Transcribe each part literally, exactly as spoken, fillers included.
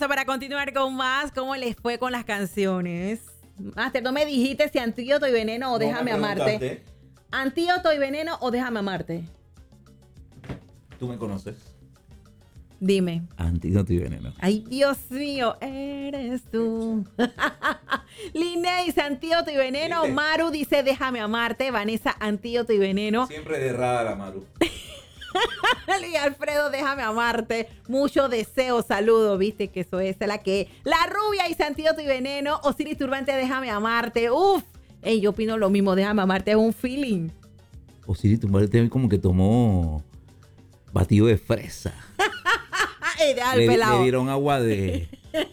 pausa para continuar con más. ¿Cómo les fue con las canciones? Master, no me dijiste si Antídoto y Veneno o No Déjame me Amarte. preguntaste. Antídoto y Veneno o Déjame Amarte. ¿Tú me conoces? Dime. Antídoto y Veneno. Ay, Dios mío, eres tú. Linnea dice Antídoto y Veneno. ¿Viste? Maru dice Déjame Amarte. Vanessa, Antídoto y Veneno. Siempre de errada la Maru. Y Alfredo, Déjame Amarte. Mucho deseo, saludo. Viste que eso es la que. La Rubia dice Antídoto y Veneno. Osiris Turbante, Déjame Amarte. Uf. Ey, yo opino lo mismo. Déjame Amarte es un feeling. Osiris Turbante como que tomó batido de fresa. Ey, deja el Le, pelado. le dieron agua de...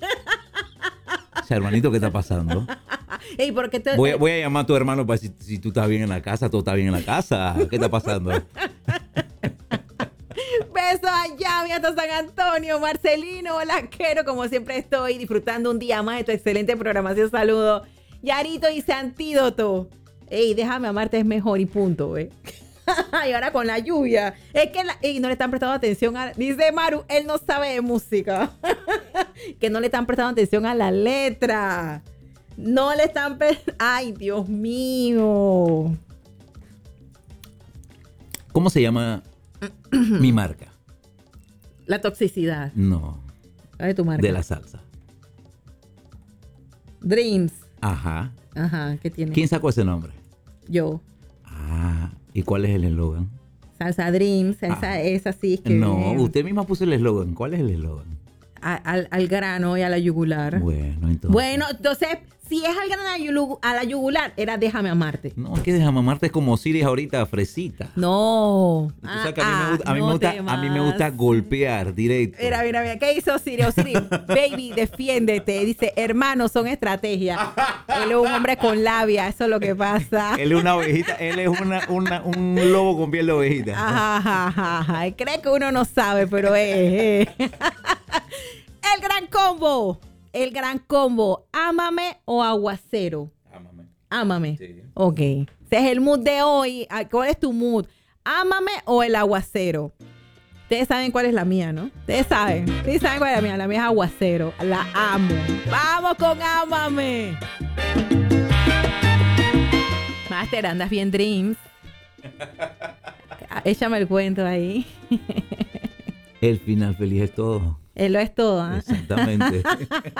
O sea, hermanito, ¿qué está pasando? Ey, ¿por qué te... Voy, a- voy a llamar a tu hermano para si, si tú estás bien en la casa, todo está bien en la casa. ¿Qué está pasando? Besos allá, mi hasta San Antonio, Marcelino, hola, quiero, como siempre estoy disfrutando un día más de tu excelente programación, saludo. Yarito dice Antídoto. Ey, Déjame Amarte es mejor y punto, ¿eh? Y ahora con la lluvia. Es que la... Ey, no le están prestando atención a... Dice Maru, él no sabe de música. Que no le están prestando atención a la letra. No le están... Pre... Ay, Dios mío. ¿Cómo se llama mi marca? La toxicidad. No, ¿Cuál es tu marca? de la salsa. Dreams. Ajá. Ajá, ¿qué tiene? ¿Quién sacó ese nombre? Yo. Ah, ¿y cuál es el eslogan? Salsa Dreams, esa, Ah. esa sí es que... No, usted misma puso el eslogan. ¿Cuál es el eslogan? A- al, al grano y a la yugular. Bueno, entonces... Bueno, entonces, si es al grano a la, yulu- a la yugular, era Déjame Amarte. No, es que Déjame Amarte es como Osiris ahorita, fresita. No. Tú sabes que a mí, me gusta, a, mí no me gusta, te a mí me más. gusta golpear directo. Mira, mira, mira. ¿Qué hizo Osiris? Osiris, baby, defiéndete. Dice, hermanos, son estrategias. Él es un hombre con labia, eso es lo que pasa. Él es una ovejita, él es una, una, un lobo con piel de ovejita. Ajá, ajá, ajá, ajá. Él cree que uno no sabe, pero es. es. El gran combo. El gran combo. Ámame o aguacero. Ámame. Ámame. Sí. Ok. Ese es el mood de hoy. ¿Cuál es tu mood? ¿Ámame o el aguacero? Ustedes saben cuál es la mía, ¿no? Ustedes saben. Ustedes saben cuál es la mía. La mía es aguacero. La amo. Vamos con Ámame. Master, andas bien Dreams. Échame el cuento ahí. El final feliz es todo. Él lo es todo, ¿ah? Exactamente.